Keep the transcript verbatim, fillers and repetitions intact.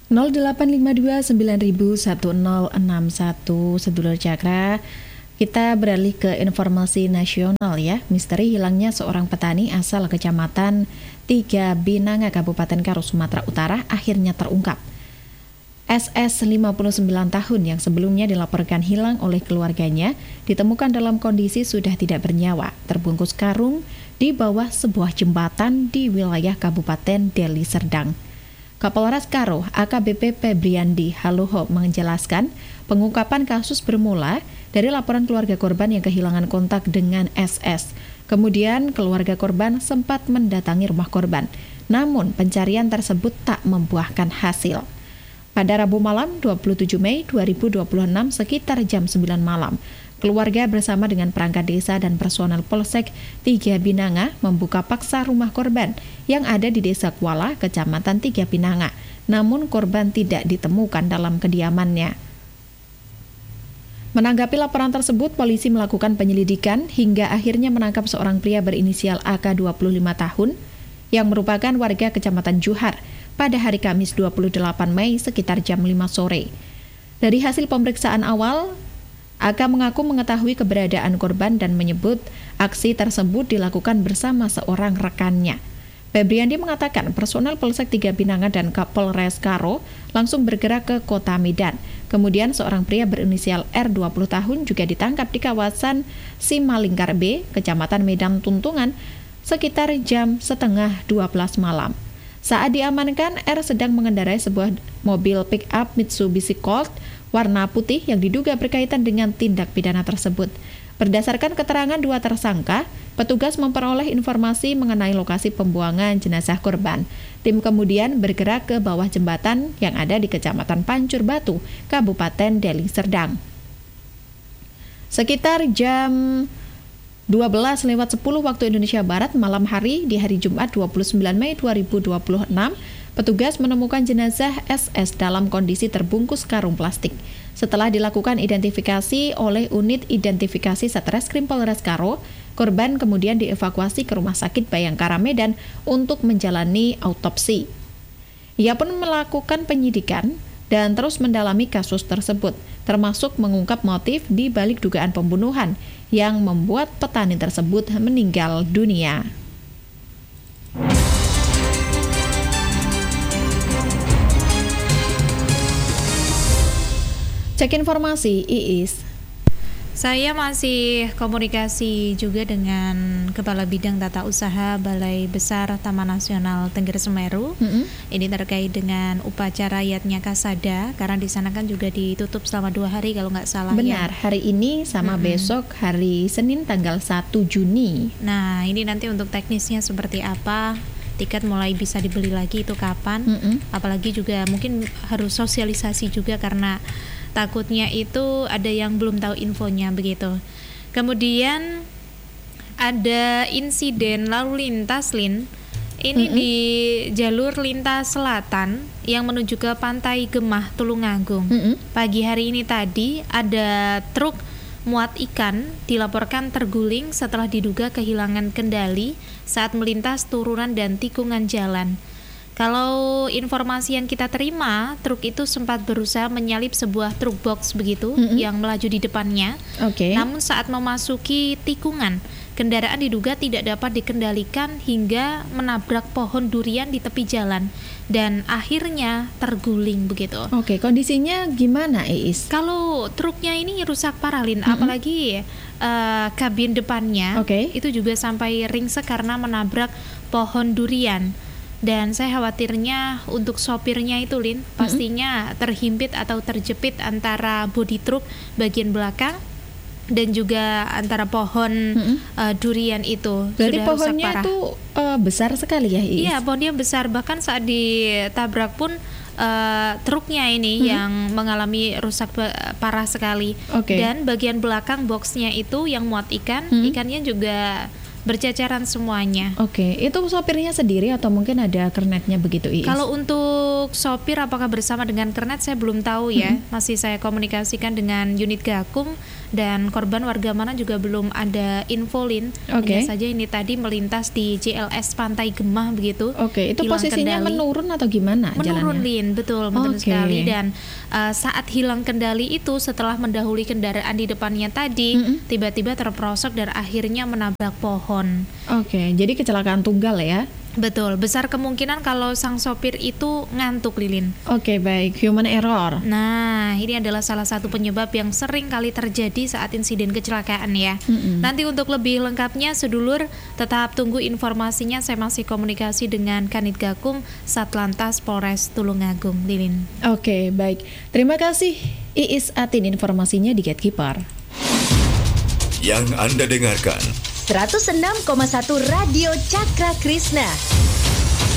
nol delapan lima dua sembilan satu nol enam satu. Sedulur Cakra, kita beralih ke informasi nasional ya. Misteri hilangnya seorang petani asal Kecamatan Tiga Binanga, Kabupaten Karo, Sumatera Utara akhirnya terungkap. S S lima puluh sembilan tahun yang sebelumnya dilaporkan hilang oleh keluarganya ditemukan dalam kondisi sudah tidak bernyawa, terbungkus karung di bawah sebuah jembatan di wilayah Kabupaten Deli Serdang. Kapolres Karo A K B P Febriandi Haloho menjelaskan pengungkapan kasus bermula dari laporan keluarga korban yang kehilangan kontak dengan S S. Kemudian keluarga korban sempat mendatangi rumah korban, namun pencarian tersebut tak membuahkan hasil. Pada Rabu malam dua puluh tujuh Mei dua ribu dua puluh enam sekitar jam sembilan malam, keluarga bersama dengan perangkat desa dan personel Polsek Tiga Binanga membuka paksa rumah korban yang ada di Desa Kuala, Kecamatan Tiga Binanga. Namun korban tidak ditemukan dalam kediamannya. Menanggapi laporan tersebut, polisi melakukan penyelidikan hingga akhirnya menangkap seorang pria berinisial A K dua puluh lima tahun yang merupakan warga Kecamatan Juhar pada hari Kamis dua puluh delapan Mei sekitar jam lima sore. Dari hasil pemeriksaan awal, A K mengaku mengetahui keberadaan korban dan menyebut aksi tersebut dilakukan bersama seorang rekannya. Febriandi mengatakan personel Polsek Tiga Binanga dan Kapolres Karo langsung bergerak ke kota Medan. Kemudian seorang pria berinisial R dua puluh tahun juga ditangkap di kawasan Simalingkar B, Kecamatan Medan Tuntungan, sekitar jam setengah dua belas malam. Saat diamankan, R sedang mengendarai sebuah mobil pick-up Mitsubishi Colt warna putih yang diduga berkaitan dengan tindak pidana tersebut. Berdasarkan keterangan dua tersangka, petugas memperoleh informasi mengenai lokasi pembuangan jenazah korban. Tim kemudian bergerak ke bawah jembatan yang ada di Kecamatan Pancur Batu, Kabupaten Deli Serdang. Sekitar jam dua belas lewat sepuluh waktu Indonesia Barat malam hari di hari Jumat dua puluh sembilan Mei dua ribu dua puluh enam, petugas menemukan jenazah S S dalam kondisi terbungkus karung plastik. Setelah dilakukan identifikasi oleh unit identifikasi Satreskrim Polres Karo, korban kemudian dievakuasi ke Rumah Sakit Bayangkara Medan untuk menjalani autopsi. Ia pun melakukan penyidikan dan terus mendalami kasus tersebut, termasuk mengungkap motif di balik dugaan pembunuhan yang membuat petani tersebut meninggal dunia. Cek informasi, Iis. Saya masih komunikasi juga dengan Kepala Bidang Tata Usaha Balai Besar Taman Nasional Tengger Semeru. Mm-hmm. Ini terkait dengan upacara Yatnya Kasada, karena di sana kan juga ditutup selama dua hari kalau nggak salah. Benar, ya. Hari ini sama mm-hmm. besok hari Senin tanggal satu Juni. Nah, ini nanti untuk teknisnya seperti apa? Tiket mulai bisa dibeli lagi itu kapan? Mm-hmm. Apalagi juga mungkin harus sosialisasi juga karena takutnya itu ada yang belum tahu infonya begitu. Kemudian ada insiden lalu lintas Lin. Ini mm-hmm. di jalur lintas selatan yang menuju ke Pantai Gemah Tulungagung. Mm-hmm. Pagi hari ini tadi ada truk muat ikan dilaporkan terguling setelah diduga kehilangan kendali saat melintas turunan dan tikungan jalan. Kalau informasi yang kita terima, truk itu sempat berusaha menyalip sebuah truk box begitu mm-hmm. yang melaju di depannya. Okay. Namun saat memasuki tikungan, kendaraan diduga tidak dapat dikendalikan hingga menabrak pohon durian di tepi jalan dan akhirnya terguling begitu. Oke, okay, kondisinya gimana, Iis? Kalau truknya ini rusak parah, Lin, mm-hmm. apalagi uh, kabin depannya okay. itu juga sampai ringsek karena menabrak pohon durian. Dan saya khawatirnya untuk sopirnya itu, Lin, pastinya mm-hmm. terhimpit atau terjepit antara bodi truk bagian belakang dan juga antara pohon mm-hmm. uh, durian itu. Berarti sudah pohonnya itu uh, besar sekali ya, Iis? Iya, pohonnya besar, bahkan saat ditabrak pun uh, truknya ini mm-hmm. yang mengalami rusak parah sekali. Okay. Dan bagian belakang boxnya itu yang muat ikan, mm-hmm. ikannya juga berceceran semuanya. Oke, itu sopirnya sendiri atau mungkin ada kernetnya begitu, Iis? Kalau untuk sopir apakah bersama dengan kernet saya belum tahu ya. Mm-hmm. Masih saya komunikasikan dengan unit Gakum, dan korban warga mana juga belum ada info, Lin. Okay. Hanya saja ini tadi melintas di J L S Pantai Gemah begitu. Oke, okay. Itu posisinya kendali. Menurun atau gimana menurun, jalannya? Lin, betul, menurun okay. sekali. Dan uh, saat hilang kendali itu setelah mendahului kendaraan di depannya tadi, mm-hmm. tiba-tiba terperosok dan akhirnya menabrak pohon. Oke, okay. Jadi kecelakaan tunggal ya? Betul, besar kemungkinan kalau sang sopir itu ngantuk, Lilin. Oke, okay, baik, human error. Nah, ini adalah salah satu penyebab yang sering kali terjadi saat insiden kecelakaan ya. Mm-hmm. Nanti untuk lebih lengkapnya, sedulur tetap tunggu informasinya. Saya masih komunikasi dengan Kanit Gakum Satlantas Polres Tulungagung, Lilin. Oke, okay, baik. Terima kasih Iis Atin informasinya di Gatekeeper. Yang Anda dengarkan seratus enam koma satu Radio Cakra Krishna.